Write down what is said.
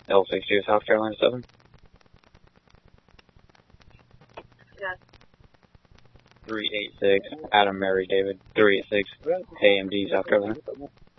L62, South Carolina 7. Yeah. 386, Adam Mary David, 386, AMD, South Carolina.